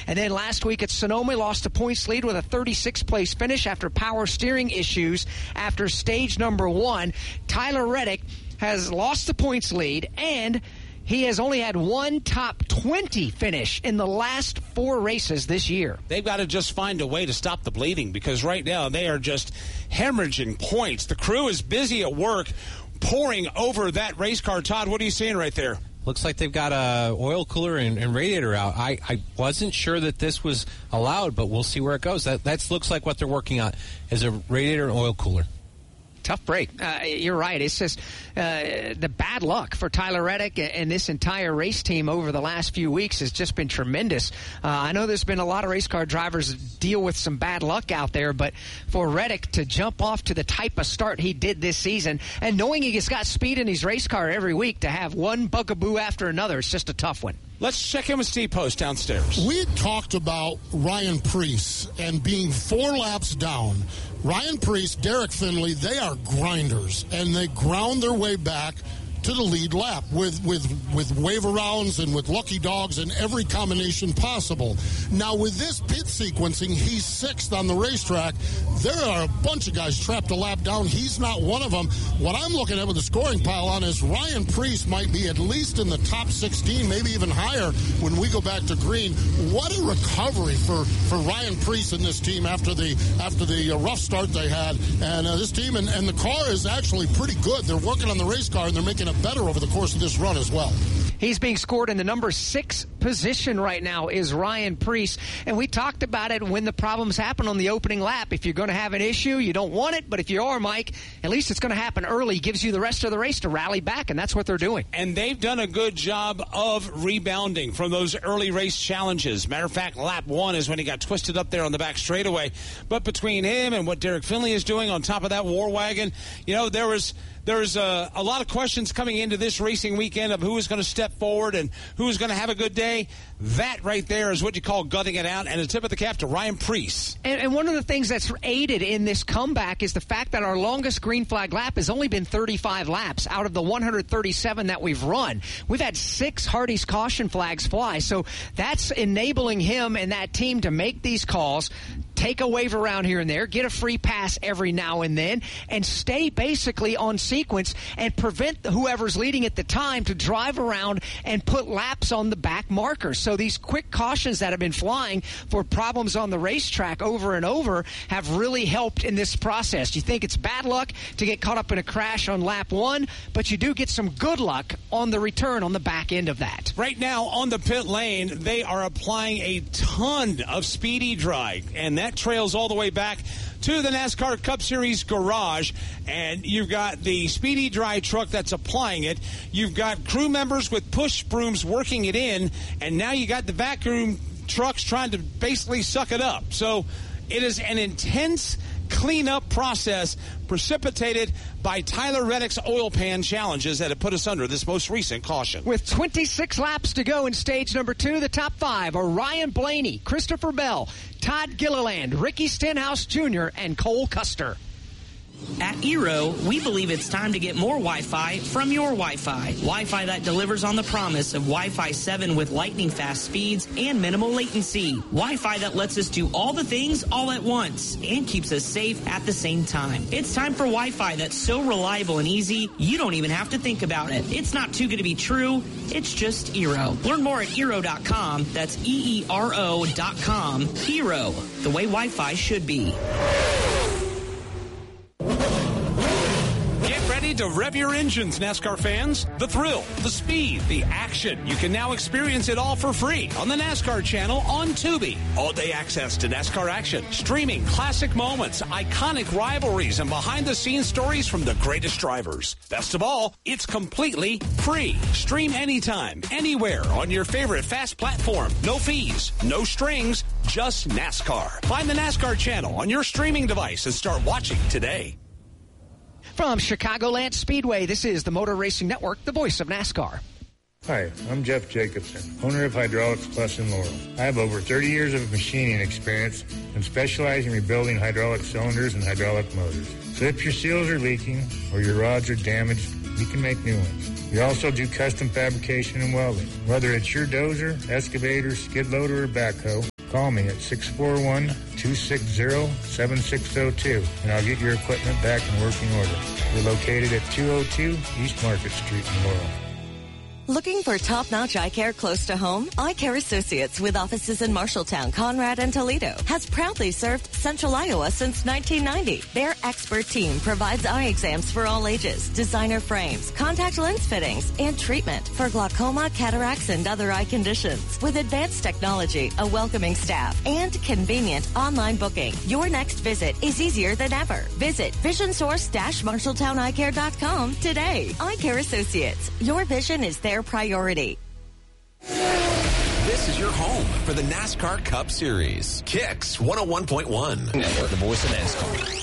And then last week at Sonoma, lost a points lead with a 36th place finish after power steering issues after stage number 1. Tyler Reddick has lost the points lead, and he has only had one top 20 finish in the last 4 races this year. They've got to just find a way to stop the bleeding, because right now they are just hemorrhaging points. The crew is busy at work pouring over that race car. Todd, what are you seeing right there? Looks like they've got a oil cooler and radiator out. I wasn't sure that this was allowed, but we'll see where it goes. That looks like what they're working on is a radiator and oil cooler. Tough break. You're right. It's just the bad luck for Tyler Reddick and this entire race team over the last few weeks has just been tremendous. I know there's been a lot of race car drivers deal with some bad luck out there, but for Reddick to jump off to the type of start he did this season, and knowing he's got speed in his race car every week, to have one bugaboo after another, it's just a tough one. Let's check in with Steve Post downstairs. We talked about Ryan Preece and being 4 laps down. Ryan Preece, Derek Finley, they are grinders, and they ground their way back to the lead lap with wave arounds and with lucky dogs and every combination possible. Now, with this pit sequencing, he's 6th on the racetrack. There are a bunch of guys trapped a lap down. He's not one of them. What I'm looking at with the scoring pile on is Ryan Preece might be at least in the top 16, maybe even higher when we go back to green. What a recovery for Ryan Preece and this team after the rough start they had. And this team and the car is actually pretty good. They're working on the race car, and they're making it better over the course of this run as well. He's being scored in the number 6 position right now is Ryan Preece. And we talked about it when the problems happen on the opening lap. If you're going to have an issue, you don't want it. But if you are, Mike, at least it's going to happen early. Gives you the rest of the race to rally back, and that's what they're doing. And they've done a good job of rebounding from those early race challenges. Matter of fact, lap 1 is when he got twisted up there on the back straightaway. But between him and what Derek Finley is doing on top of that war wagon, there's a lot of questions coming into this racing weekend of who is going to step forward and who is going to have a good day. That right there is what you call gutting it out, and a tip of the cap to Ryan Preece. And one of the things that's aided in this comeback is the fact that our longest green flag lap has only been 35 laps out of the 137 that we've run. We've had 6 Hardy's caution flags fly, so that's enabling him and that team to make these calls, take a wave around here and there, get a free pass every now and then, and stay basically on sequence and prevent whoever's leading at the time to drive around and put laps on the back markers. So these quick cautions that have been flying for problems on the racetrack over and over have really helped in this process. You think it's bad luck to get caught up in a crash on lap 1, but you do get some good luck on the return on the back end of that. Right now on the pit lane, they are applying a ton of Speedy Dry, and that trails all the way back to the NASCAR Cup Series garage, and you've got the Speedy Dry truck that's applying it. You've got crew members with push brooms working it in, and now you got the vacuum trucks trying to basically suck it up. So it is an intense cleanup process precipitated by Tyler Reddick's oil pan challenges that have put us under this most recent caution. With 26 laps to go in stage number 2, the top 5 are Ryan Blaney, Christopher Bell, Todd Gilliland, Ricky Stenhouse Jr., and Cole Custer. At Eero, we believe it's time to get more Wi-Fi from your Wi-Fi. Wi-Fi that delivers on the promise of Wi-Fi 7 with lightning-fast speeds and minimal latency. Wi-Fi that lets us do all the things all at once and keeps us safe at the same time. It's time for Wi-Fi that's so reliable and easy, you don't even have to think about it. It's not too good to be true. It's just Eero. Learn more at Eero.com. That's EERO.com. Eero, the way Wi-Fi should be. Get ready to rev your engines, NASCAR fans. The thrill, the speed, the action. You can now experience it all for free on the NASCAR channel on Tubi. All-day access to NASCAR action, streaming classic moments, iconic rivalries, and behind-the-scenes stories from the greatest drivers. Best of all, it's completely free. Stream anytime, anywhere on your favorite fast platform. No fees, no strings, just NASCAR. Find the NASCAR channel on your streaming device and start watching today. From Chicagoland Speedway, this is the Motor Racing Network, the voice of NASCAR. Hi, I'm Jeff Jacobson, owner of Hydraulics Plus in Laurel. I have over 30 years of machining experience and specialize in rebuilding hydraulic cylinders and hydraulic motors. So if your seals are leaking or your rods are damaged, we can make new ones. We also do custom fabrication and welding. Whether it's your dozer, excavator, skid loader, or backhoe, Call me at 641-260-7602, and I'll get your equipment back in working order. We're located at 202 East Market Street in Laurel. Looking for top-notch eye care close to home? Eye Care Associates, with offices in Marshalltown, Conrad, and Toledo, has proudly served Central Iowa since 1990. Their expert team provides eye exams for all ages, designer frames, contact lens fittings, and treatment for glaucoma, cataracts, and other eye conditions. With advanced technology, a welcoming staff, and convenient online booking, your next visit is easier than ever. Visit VisionSource-MarshalltownEyeCare.com today. Eye Care Associates, your vision is their priority. This is your home for the NASCAR Cup Series. Kicks 101.1. The voice of NASCAR.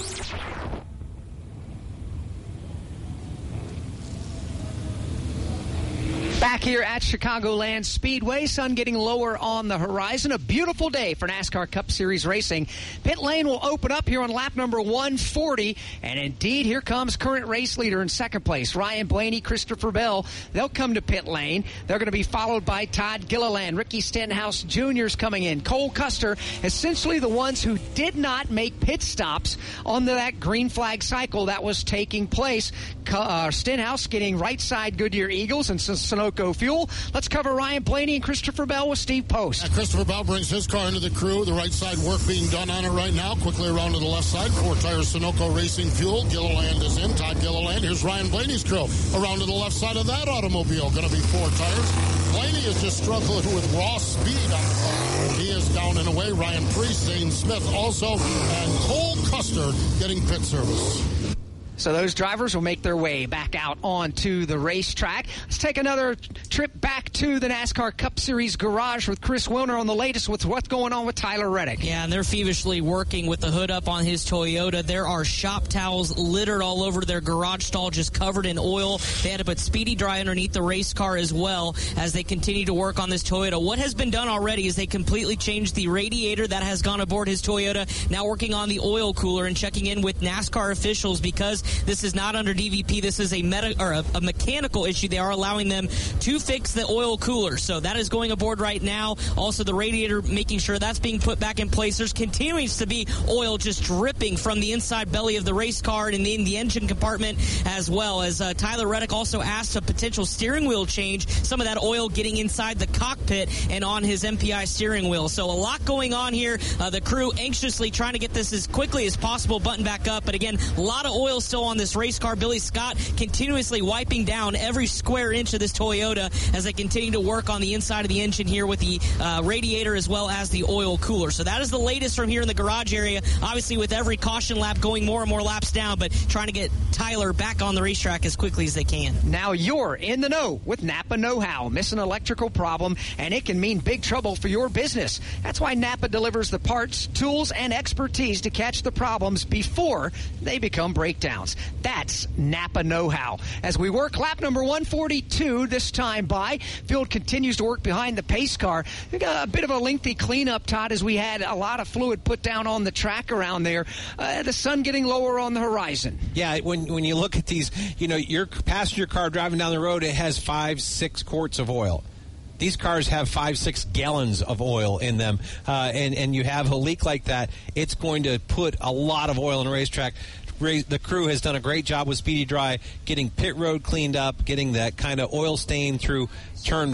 Back here at Chicagoland Speedway, sun getting lower on the horizon. A beautiful day for NASCAR Cup Series racing. Pit lane will open up here on lap number 140. And indeed, here comes current race leader in second place, Ryan Blaney, Christopher Bell. They'll come to pit lane. They're going to be followed by Todd Gilliland. Ricky Stenhouse Jr. is coming in. Cole Custer, essentially the ones who did not make pit stops on that green flag cycle that was taking place. Stenhouse getting right side Goodyear Eagles and Sunoco fuel. Let's cover Ryan Blaney and Christopher Bell with Steve Post. Christopher Bell brings his car into the crew. The right side work being done on it right now. Quickly around to the left side. 4 tires Sunoco Racing fuel. Gilliland is in. Todd Gilliland. Here's Ryan Blaney's crew. Around to the left side of that automobile. Going to be 4 tires. Blaney is just struggling with raw speed on the car. He is down and away. Ryan Preece, Zane Smith also, and Cole Custer getting pit service. So those drivers will make their way back out onto the racetrack. Let's take another trip back to the NASCAR Cup Series garage with Chris Wilner on the latest with what's going on with Tyler Reddick. Yeah, and they're feverishly working with the hood up on his Toyota. There are shop towels littered all over their garage stall, just covered in oil. They had to put Speedy Dry underneath the race car as well as they continue to work on this Toyota. What has been done already is they completely changed the radiator that has gone aboard his Toyota. Now working on the oil cooler and checking in with NASCAR officials because this is not under DVP. This is a mechanical issue. They are allowing them to fix the oil cooler. So that is going aboard right now. Also, the radiator, making sure that's being put back in place. There's continuing to be oil just dripping from the inside belly of the race car and in the engine compartment, as well as Tyler Reddick also asked a potential steering wheel change. Some of that oil getting inside the cockpit and on his MPI steering wheel. So a lot going on here. The crew anxiously trying to get this as quickly as possible buttoned back up. But again, a lot of oil still on this race car. Billy Scott continuously wiping down every square inch of this Toyota as they continue to work on the inside of the engine here with the radiator as well as the oil cooler. So that is the latest from here in the garage area. Obviously with every caution lap going more and more laps down, but trying to get Tyler back on the racetrack as quickly as they can. Now you're in the know with Napa Know-How. Miss an electrical problem and it can mean big trouble for your business. That's why Napa delivers the parts, tools, and expertise to catch the problems before they become breakdowns. That's Napa Know-How. As we work lap number 142 this time by, field continues to work behind the pace car. We got a bit of a lengthy cleanup, Todd, as we had a lot of fluid put down on the track around there. The sun getting lower on the horizon. Yeah, when you look at these, your passenger car driving down the road, it has 5-6 quarts of oil. These cars have 5-6 gallons of oil in them, and you have a leak like that, it's going to put a lot of oil in a racetrack. The crew has done a great job with Speedy Dry, getting pit road cleaned up, getting that kind of oil stain through turn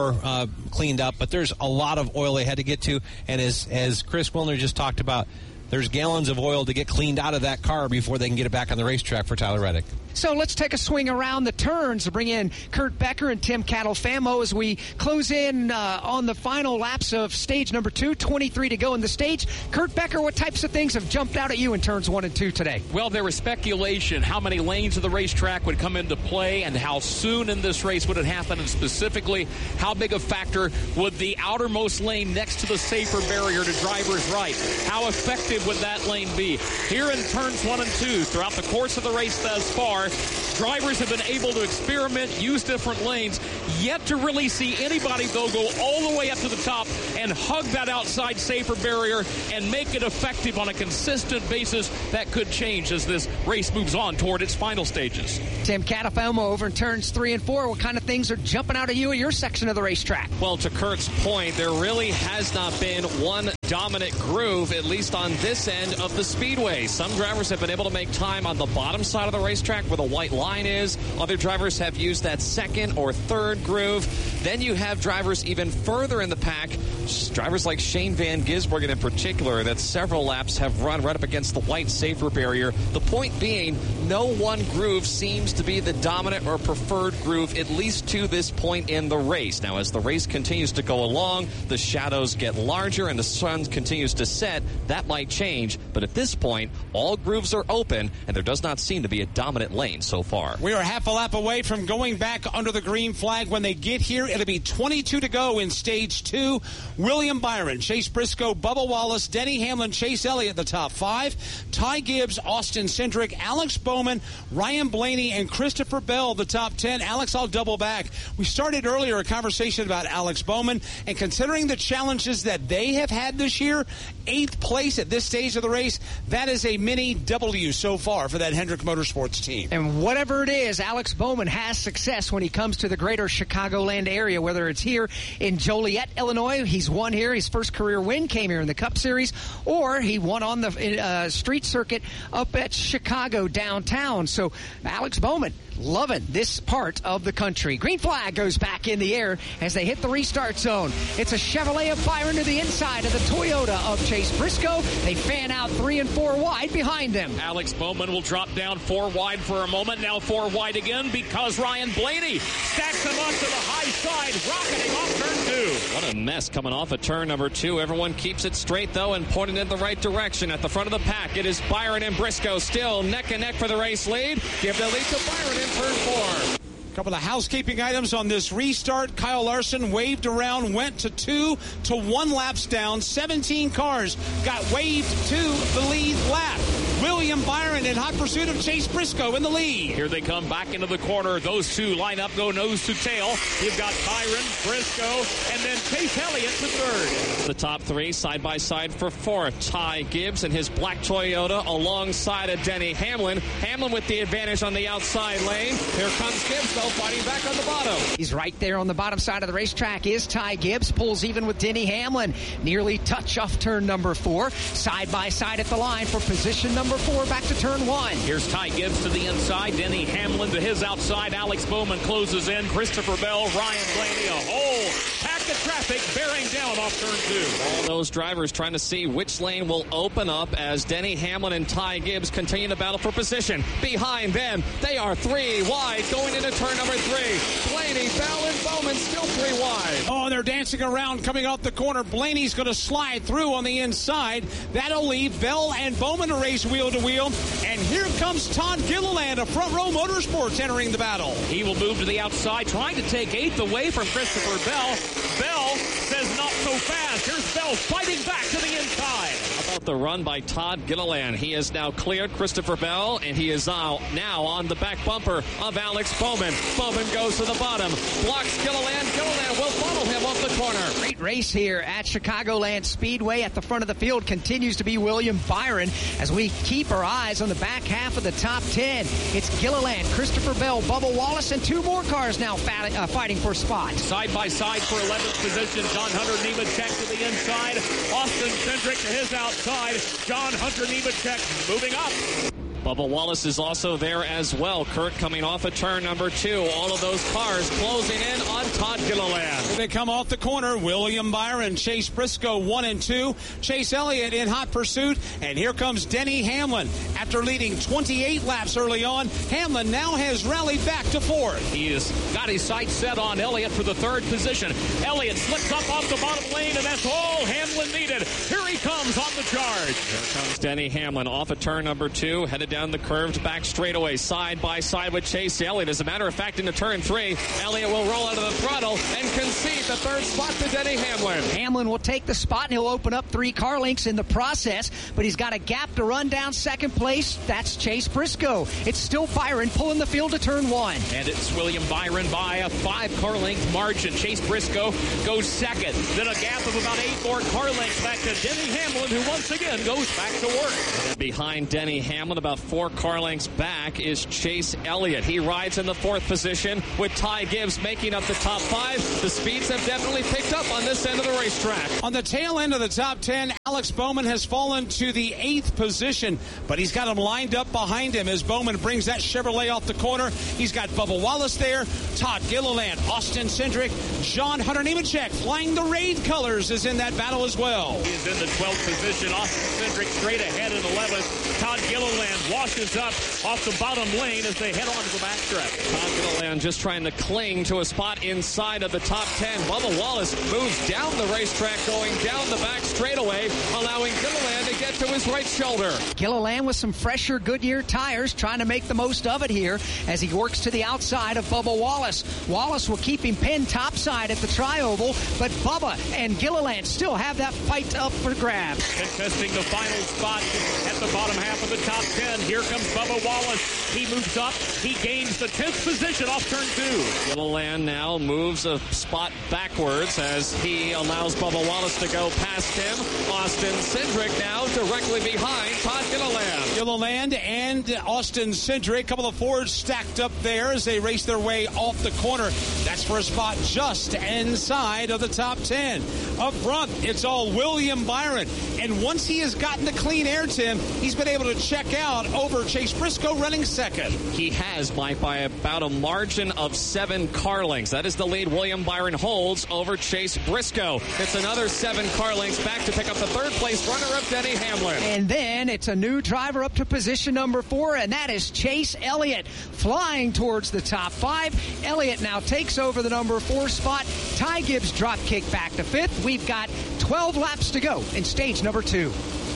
4 cleaned up. But there's a lot of oil they had to get to, and as Chris Wilner just talked about, there's gallons of oil to get cleaned out of that car before they can get it back on the racetrack for Tyler Reddick. So let's take a swing around the turns to bring in Kurt Becker and Tim Catalfamo as we close in on the final laps of stage number 2, 23 to go in the stage. Kurt Becker, what types of things have jumped out at you in turns 1 and 2 today? Well, there was speculation how many lanes of the racetrack would come into play and how soon in this race would it happen, and specifically how big a factor would the outermost lane next to the safer barrier to driver's right, how effective would that lane be? Here in turns 1 and 2, throughout the course of the race thus far, drivers have been able to experiment, use different lanes, yet to really see anybody, though, go all the way up to the top and hug that outside safer barrier and make it effective on a consistent basis. That could change as this race moves on toward its final stages. Tim Catalfamo over in turns 3 and 4. What kind of things are jumping out at you at your section of the racetrack? Well, to Kurt's point, there really has not been one dominant groove, at least on this end of the speedway. Some drivers have been able to make time on the bottom side of the racetrack where the white line is. Other drivers have used that second or third groove. Then you have drivers even further in the pack, drivers like Shane Van Gisbergen in particular, that several laps have run right up against the white safer barrier. The point being, no one groove seems to be the dominant or preferred groove, at least to this point in the race. Now, as the race continues to go along, the shadows get larger and the sun continues to set. That might change, but at this point, all grooves are open, and there does not seem to be a dominant lane so far. We are half a lap away from going back under the green flag. When they get here, it'll be 22 to go in stage 2. William Byron, Chase Briscoe, Bubba Wallace, Denny Hamlin, Chase Elliott, the top 5. Ty Gibbs, Austin Cindric, Alex Bowman, Ryan Blaney, and Christopher Bell, the top 10. Alex, I'll double back. We started earlier a conversation about Alex Bowman, and considering the challenges that they have had this year, 8th place at this stage of the race, that is a mini W so far for that Hendrick Motorsports team. And whatever it is, Alex Bowman has success when he comes to the greater Chicagoland area, whether it's here in Joliet, Illinois. He's won here. His first career win came here in the Cup Series, or he won on the street circuit up at Chicago downtown. So Alex Bowman loving this part of the country. Green flag goes back in the air as they hit the restart zone. It's a Chevrolet of Byron to the inside of the Toyota of Chase Briscoe. They fan out 3 and 4 wide behind them. Alex Bowman will drop down 4 wide for a moment. Now 4 wide again because Ryan Blaney stacks him up to the high side, rocketing off turn 2. What a mess coming off of turn number 2. Everyone keeps it straight, though, and pointed in the right direction. At the front of the pack, it is Byron and Briscoe still neck and neck for the race lead. Give the lead to Byron in turn 4. Couple of housekeeping items on this restart. Kyle Larson waved around, went to 2 to 1 laps down. 17 cars got waved to the lead lap. William Byron in hot pursuit of Chase Briscoe in the lead. Here they come back into the corner. Those two line up, go nose to tail. You've got Byron, Briscoe, and then Chase Elliott to third. The top 3 side by side for 4th. Ty Gibbs and his black Toyota alongside of Denny Hamlin. Hamlin with the advantage on the outside lane. Here comes Gibbs, though, fighting back on the bottom. He's right there on the bottom side of the racetrack is Ty Gibbs. Pulls even with Denny Hamlin. Nearly touch off turn number 4. Side by side at the line for position number 4 back to turn 1. Here's Ty Gibbs to the inside. Denny Hamlin to his outside. Alex Bowman closes in. Christopher Bell, Ryan Blaney, a whole pack of traffic bearing down off turn 2. All those drivers trying to see which lane will open up as Denny Hamlin and Ty Gibbs continue to battle for position. Behind them, they are 3 wide going into turn number 3. Blaney, Bell, and Bowman still 3 wide. Oh, they're dancing around coming off the corner. Blaney's going to slide through on the inside. That'll leave Bell and Bowman to race wheel to wheel. And here comes Todd Gilliland of Front Row Motorsports entering the battle. He will move to the outside, trying to take 8th away from Christopher Bell. Bell says not so fast. Here's Bell fighting back to the inside. How about the run by Todd Gilliland? He has now cleared Christopher Bell, and he is now on the back bumper of Alex Bowman. Bowman goes to the bottom, blocks Gilliland. Gilliland will follow him off the corner. Great race here at Chicagoland Speedway. At the front of the field continues to be William Byron as we keep our eyes on the back half of the top 10. It's Gilliland, Christopher Bell, Bubba Wallace, and 2 more cars now fighting for spots. Side by side for 11th position, John Hunter Nemechek to the inside. Austin Cindric to his outside. John Hunter Nemechek moving up. Bubba Wallace is also there as well. Kurt coming off of turn number 2. All of those cars closing in on Todd Gilliland. They come off the corner. William Byron, Chase Briscoe 1 and 2. Chase Elliott in hot pursuit. And here comes Denny Hamlin. After leading 28 laps early on, Hamlin now has rallied back to 4th. He has got his sights set on Elliott for the 3rd position. Elliott slips up off the bottom lane, and that's all Hamlin needed. Here he comes on the charge. Here comes Denny Hamlin off of turn number 2, headed down the curved back straightaway, side by side with Chase Elliott. As a matter of fact, into turn 3, Elliott will roll out of the throttle and concede the 3rd spot to Denny Hamlin. Hamlin will take the spot, and he'll open up 3 car lengths in the process, but he's got a gap to run down 2nd place. That's Chase Briscoe. It's still Byron pulling the field to turn 1. And it's William Byron by a 5 car length margin. Chase Briscoe goes 2nd. Then a gap of about 8 more car lengths back to Denny Hamlin Hamlin, who once again goes back to work. And behind Denny Hamlin, about 4 car lengths back, is Chase Elliott. He rides in the 4th position with Ty Gibbs making up the top 5. The speeds have definitely picked up on this end of the racetrack. On the tail end of the top 10, Alex Bowman has fallen to the 8th position, but he's got him lined up behind him as Bowman brings that Chevrolet off the corner. He's got Bubba Wallace there, Todd Gilliland, Austin Cindric, John Hunter Nemechek flying the Raid colors is in that battle as well. He's in the 12th position. Austin Cindric straight ahead in 11th. Todd Gilliland washes up off the bottom lane as they head on to the backstretch. Todd Gilliland just trying to cling to a spot inside of the top 10. Bubba Wallace moves down the racetrack, going down the back straightaway, allowing Gilliland to get to his right shoulder. Gilliland with some fresher Goodyear tires, trying to make the most of it here as he works to the outside of Bubba Wallace. Wallace will keep him pinned topside at the tri-oval, but Bubba and Gilliland still have that fight up for grabs. Contesting the final spot at the bottom half of the top 10. Here comes Bubba Wallace. He moves up. He gains the 10th position off turn 2. Gilliland now moves a spot backwards as he allows Bubba Wallace to go past him. Austin Cindric now directly behind Todd Gilliland. Gilliland and Austin Cindric, a couple of Fords stacked up there as they race their way off the corner. That's for a spot just inside of the top 10. Up front, it's all William Byron. And once he has gotten the clean air, Tim, he's been able to check out over Chase Briscoe running second. He has, Mike, by about a margin of 7 car lengths. That is the lead William Byron holds over Chase Briscoe. It's another 7 car lengths back to pick up the 3rd place runner-up Denny Hamlin. And then it's a new driver up to position number 4, and that is Chase Elliott flying towards the top 5. Elliott now takes over the number 4 spot. Ty Gibbs drop kick back to 5th. We've got 12 laps to go in stage number 2.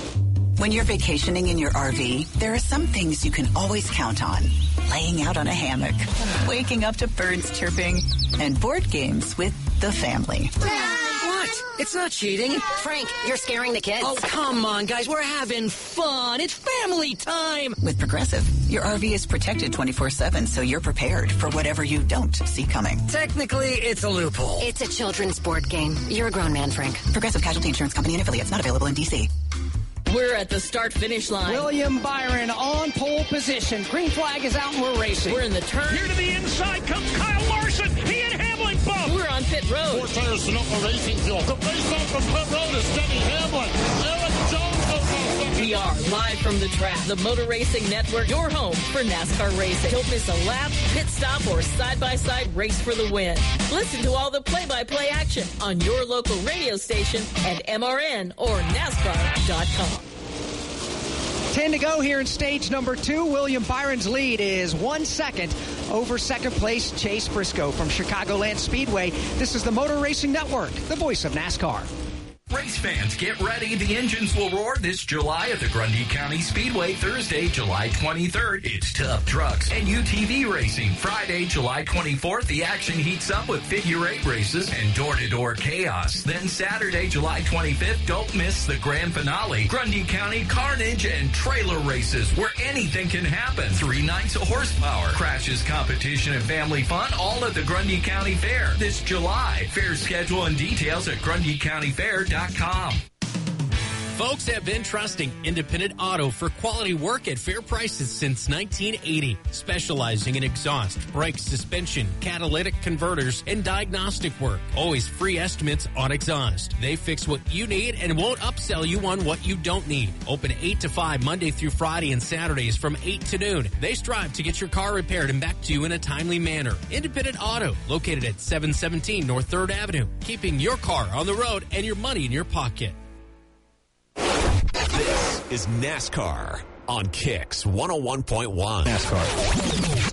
When you're vacationing in your RV, there are some things you can always count on. Laying out on a hammock, waking up to birds chirping, and board games with the family. What? It's not cheating. Frank, you're scaring the kids. Oh, come on, guys. We're having fun. It's family time. With Progressive, your RV is protected 24/7, so you're prepared for whatever you don't see coming. Technically, it's a loophole. It's a children's board game. You're a grown man, Frank. Progressive Casualty Insurance Company and affiliates, not available in D.C. We're at the start-finish line. William Byron on pole position. Green flag is out and we're racing. We're in the turn. Here to the inside comes Kyle Larson. He and Hamlin bump. We're on pit road. 4 tires to Sonoma Racing Fuel. The face off from pit road is Denny Hamlin. Eric Jones goes on second. We are live from the track. The Motor Racing Network, your home for NASCAR racing. Don't miss a lap, pit stop, or side-by-side race for the win. Listen to all the play-by-play action on your local radio station at MRN or NASCAR.com. 10 to go here in stage number 2. William Byron's lead is 1 second over second place Chase Briscoe from Chicagoland Speedway. This is the Motor Racing Network, the voice of NASCAR. Race fans, get ready. The engines will roar this July at the Grundy County Speedway, Thursday, July 23rd. It's tough trucks and UTV racing. Friday, July 24th, the action heats up with figure 8 races and door-to-door chaos. Then Saturday, July 25th, don't miss the grand finale. Grundy County Carnage and trailer races where anything can happen. 3 nights of horsepower, crashes, competition, and family fun, all at the Grundy County Fair this July. Fair schedule and details at GrundyCountyFair.com. Folks have been trusting Independent Auto for quality work at fair prices since 1980, specializing in exhaust, brake suspension, catalytic converters, and diagnostic work. Always free estimates on exhaust. They fix what you need and won't upsell you on what you don't need. Open 8 to 5 Monday through Friday and Saturdays from 8 to noon. They strive to get your car repaired and back to you in a timely manner. Independent Auto, located at 717 North 3rd Avenue, keeping your car on the road and your money in your pocket. This is NASCAR on Kicks 101.1. NASCAR.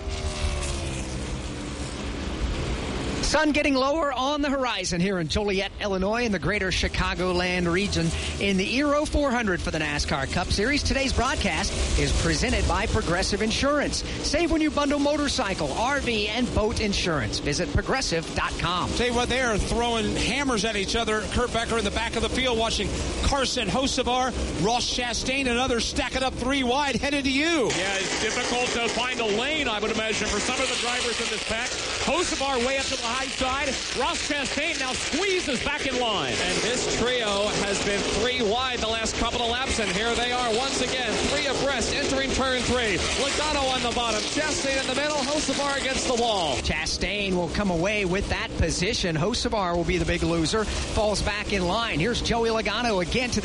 Sun getting lower on the horizon here in Joliet, Illinois, in the greater Chicagoland region in the Euro 400 for the NASCAR Cup Series. Today's broadcast is presented by Progressive Insurance. Save when you bundle motorcycle, RV, and boat insurance. Visit Progressive.com. Tell you what, they are throwing hammers at each other. Kurt Becker in the back of the field watching Carson Hocevar, Ross Chastain, and others stack it up 3 wide, headed to you. Yeah, it's difficult to find a lane, I would imagine, for some of the drivers in this pack. Hocevar way up to the high right side. Ross Chastain now squeezes back in line. And this trio has been 3 wide the last couple of laps, and here they are once again, 3 abreast, entering turn 3. Logano on the bottom, Chastain in the middle, Hocevar against the wall. Chastain will come away with that position. Hocevar will be the big loser, falls back in line. Here's Joey Logano again to the